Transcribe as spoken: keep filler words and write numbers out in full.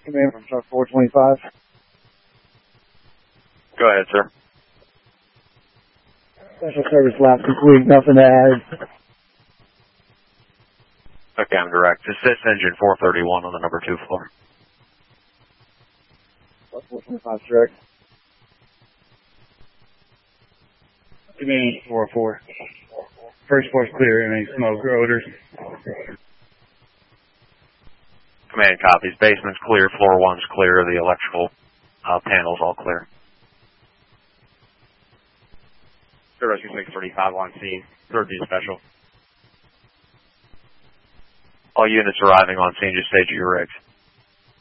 Command from truck four twenty-five. Go ahead, sir. Special service lab complete, nothing to add. Okay, I'm direct. Assist engine four thirty-one on the number two floor. four twenty-five direct. Command four oh four. First floor's clear, any smoke or odors? Command copies. Basement's clear, floor one's clear, the electrical uh, panel's all clear. Air Rescue six thirty-five on scene, third D special. All units arriving on scene, just stage your rigs.